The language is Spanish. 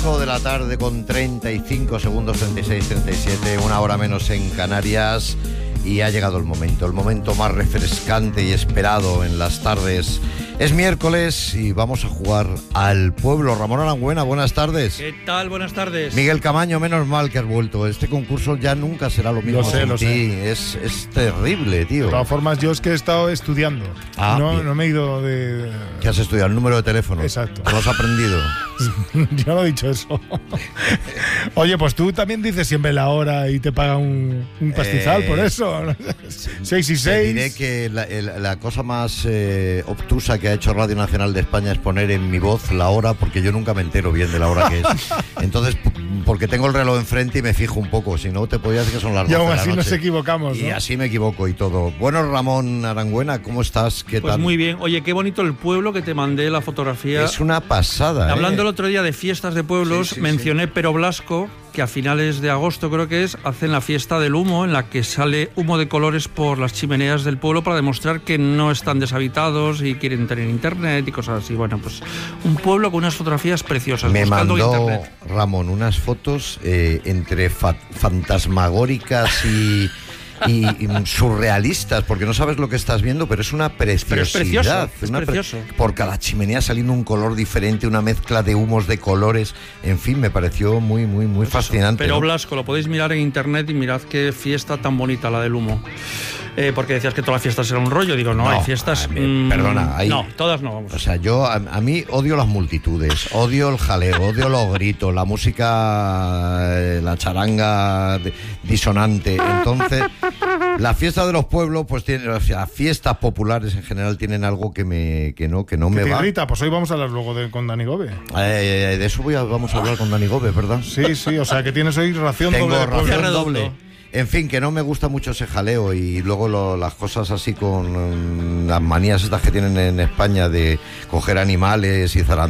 De la tarde con 35 segundos, 36, 37, una hora menos en Canarias, y ha llegado el momento más refrescante y esperado en las tardes. Es miércoles y vamos a jugar al pueblo. Ramón Arangüena, buenas tardes. ¿Qué tal? Buenas tardes. Miguel Camaño, menos mal que has vuelto. Este concurso ya nunca será lo mismo sin ti. Es terrible, tío. De todas formas, yo es que he estado estudiando. No me he ido de... ¿Qué has estudiado? El número de teléfono. Exacto. ¿Lo has aprendido? Yo no he dicho eso. Oye, pues tú también dices siempre la hora y te pagan un pastizal por eso. 6 y 6. Te diré que la cosa más obtusa que ha hecho Radio Nacional de España es poner en mi voz la hora, porque yo nunca me entero bien de la hora que es. Entonces, porque tengo el reloj enfrente y me fijo un poco, si no te podía decir que son las 12 de la noche. Y aún así nos equivocamos, ¿no? Y así me equivoco y todo. Bueno, Ramón Arangüena, ¿cómo estás? ¿Qué tal? Pues muy bien. Oye, qué bonito el pueblo, que te mandé la fotografía. Es una pasada. Hablando el otro día de fiestas de pueblos, mencioné Pero Blasco, que a finales de agosto, creo que es, hacen la fiesta del humo, en la que sale humo de colores por las chimeneas del pueblo para demostrar que no están deshabitados y quieren tener internet y cosas así. Bueno, pues un pueblo con unas fotografías preciosas. Me mandó internet. Ramón unas fotos entre fantasmagóricas y surrealistas, porque no sabes lo que estás viendo, pero es una preciosidad. Es precioso. Por cada chimenea saliendo un color diferente, una mezcla de humos, de colores. En fin, me pareció muy fascinante. Pero ¿no? Blasco, lo podéis mirar en internet y mirad qué fiesta tan bonita la del humo. Porque decías que todas las fiestas eran un rollo. Digo, no, hay fiestas... perdona, no, todas no, vamos. O sea, yo a mí odio las multitudes, odio el jaleo, odio los gritos, la música, la charanga disonante. Entonces, la fiesta de los pueblos, pues tiene, o sea, las fiestas populares en general tienen algo que no me va. Irrita, pues hoy vamos a hablar luego con Dani Gobe. De eso vamos a hablar con Dani Gobe, ¿verdad? Sí, o sea que tienes hoy ración Tengo doble. ración doble. En fin, que no me gusta mucho ese jaleo, y luego las cosas así con las manías estas que tienen en España de coger animales y zarandear